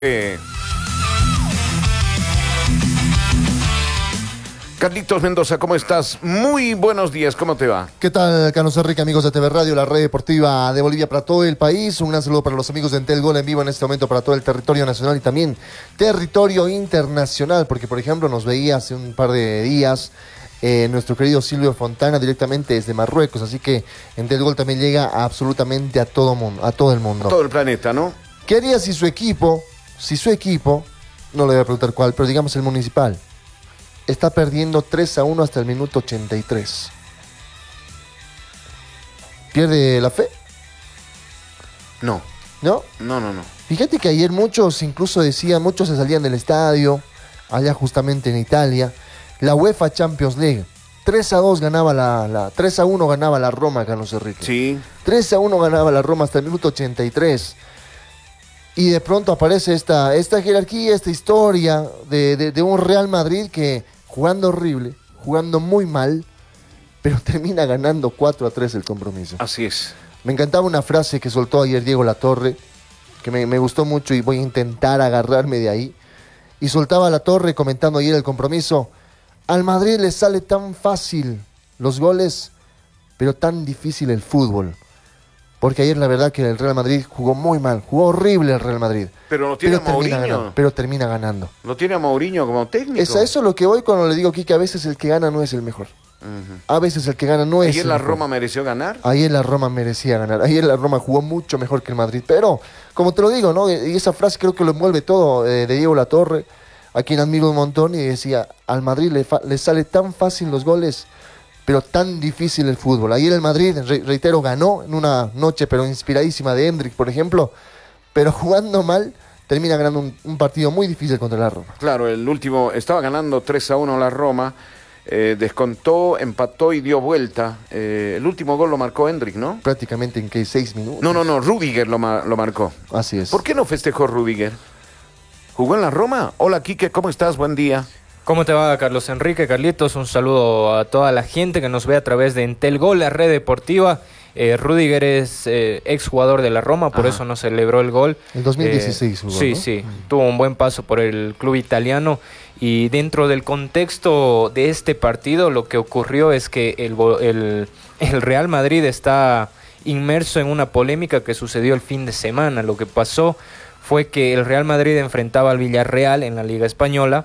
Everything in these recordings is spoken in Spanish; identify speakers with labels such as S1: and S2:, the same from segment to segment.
S1: Carlitos Mendoza, ¿cómo estás? Muy buenos días, ¿cómo te va?
S2: ¿Qué tal, Carlos Enrique, amigos de TV Radio, la red deportiva de Bolivia para todo el país? Un gran saludo para los amigos de Entel Gol en vivo en este momento para todo el territorio nacional y también territorio internacional, porque por ejemplo nos veía hace un par de días nuestro querido Silvio Fontana directamente desde Marruecos, así que Entel Gol también llega absolutamente a todo mundo, a todo el mundo.
S1: A todo el planeta, ¿no?
S2: ¿Qué haría si su equipo, no le voy a preguntar cuál, pero digamos el Municipal, está perdiendo 3-1 hasta el minuto 83? ¿Pierde la fe?
S1: No.
S2: ¿No?
S1: No.
S2: Fíjate que ayer muchos incluso decían, muchos se salían del estadio, allá justamente en Italia, la UEFA Champions League. 3-2 ganaba 3-1 ganaba la Roma, Carlos Enrique.
S1: Sí.
S2: 3-1 ganaba la Roma hasta el minuto 83. Y de pronto aparece esta jerarquía, esta historia de un Real Madrid que jugando horrible, jugando muy mal, pero termina ganando 4-3 el compromiso.
S1: Así es.
S2: Me encantaba una frase que soltó ayer Diego Latorre, que me gustó mucho y voy a intentar agarrarme de ahí. Y soltaba Latorre comentando ayer el compromiso: al Madrid le sale tan fácil los goles, pero tan difícil el fútbol. Porque ayer la verdad que el Real Madrid jugó muy mal, jugó horrible el Real Madrid.
S1: Pero lo tiene a Mourinho.
S2: Pero termina ganando.
S1: Lo tiene a Mourinho como técnico.
S2: Eso es lo que voy cuando le digo aquí, que a veces el que gana no es el mejor. A veces el que gana no es el mejor.
S1: ¿Ayer la Roma mereció ganar?
S2: Ayer la Roma merecía ganar. Ayer la Roma jugó mucho mejor que el Madrid. Pero, como te lo digo, ¿no? Y esa frase creo que lo envuelve todo, de Diego Latorre, a quien admiro un montón, y decía: al Madrid le sale tan fácil los goles, pero tan difícil el fútbol. Ayer el Madrid, reitero, ganó en una noche pero inspiradísima de Hendrik, por ejemplo, pero jugando mal termina ganando un partido muy difícil contra la Roma.
S1: Claro, el último estaba ganando 3-1 la Roma, descontó, empató y dio vuelta. El último gol lo marcó Hendrik, ¿no?
S2: Prácticamente en 6 minutos.
S1: No, Rüdiger lo marcó.
S2: Así es.
S1: ¿Por qué no festejó Rüdiger? ¿Jugó en la Roma? Hola, Quique, ¿cómo estás? Buen día.
S3: ¿Cómo te va, Carlos Enrique? Carlitos, un saludo a toda la gente que nos ve a través de Entel Gol, la red deportiva. Rüdiger es exjugador de la Roma, por eso no celebró el gol.
S2: En 2016 jugó,
S3: Sí,
S2: ¿no?
S3: sí, tuvo un buen paso por el club italiano. Y dentro del contexto de este partido, lo que ocurrió es que el Real Madrid está inmerso en una polémica que sucedió el fin de semana. Lo que pasó fue que el Real Madrid enfrentaba al Villarreal en la Liga Española,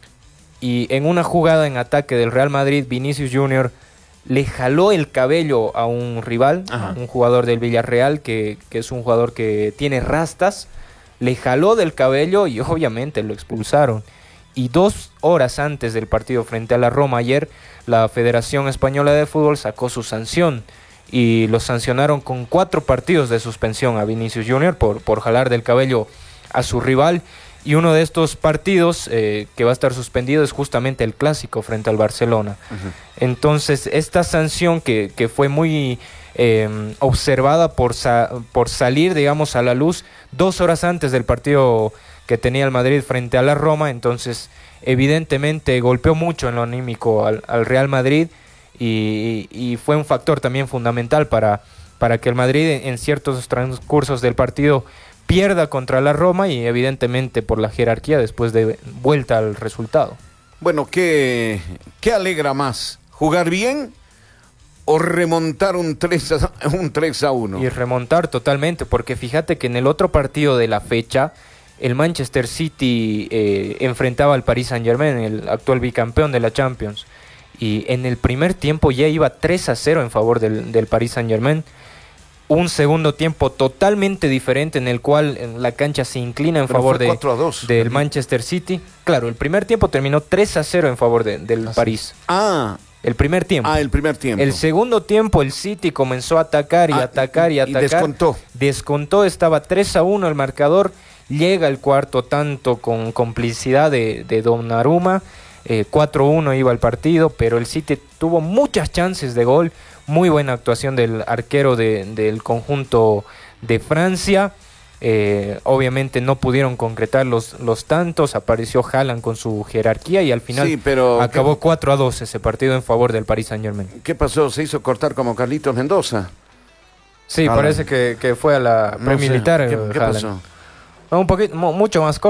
S3: y en una jugada en ataque del Real Madrid, Vinicius Junior le jaló el cabello a un rival, un jugador del Villarreal, que es un jugador que tiene rastas. Le jaló del cabello y obviamente lo expulsaron. Y 2 horas antes del partido frente a la Roma ayer, la Federación Española de Fútbol sacó su sanción y lo sancionaron con 4 partidos de suspensión a Vinicius Junior por jalar del cabello a su rival. Y uno de estos partidos que va a estar suspendido es justamente el clásico frente al Barcelona. Entonces, esta sanción que fue muy observada por salir, digamos, a la luz 2 horas antes del partido que tenía el Madrid frente a la Roma, entonces evidentemente golpeó mucho en lo anímico al Real Madrid y fue un factor también fundamental para que el Madrid en ciertos transcursos del partido pierda contra la Roma, y evidentemente por la jerarquía después de vuelta al resultado.
S1: Bueno, ¿qué alegra más? ¿Jugar bien o remontar un 3-1?
S3: Y remontar totalmente, porque fíjate que en el otro partido de la fecha, el Manchester City enfrentaba al Paris Saint-Germain, el actual bicampeón de la Champions, y en el primer tiempo ya iba 3-0 en favor del Paris Saint-Germain. Un segundo tiempo totalmente diferente en el cual la cancha se inclina en favor del Manchester City. Claro, el primer tiempo terminó 3-0 en favor del París. El primer tiempo.
S1: El primer tiempo.
S3: El segundo tiempo el City comenzó a atacar y atacar. Y descontó, estaba 3-1 el marcador. Llega el cuarto tanto con complicidad de Donnarumma. 4-1 iba el partido, pero el City tuvo muchas chances de gol. Muy buena actuación del arquero del conjunto de Francia. Obviamente no pudieron concretar los tantos. Apareció Haaland con su jerarquía y al final acabó 4-2 ese partido en favor del Paris Saint-Germain.
S1: ¿Qué pasó? ¿Se hizo cortar como Carlitos Mendoza?
S3: Sí, parece que fue a la pre-militar.
S1: ¿Qué pasó?
S3: Un poquito, mucho más corto.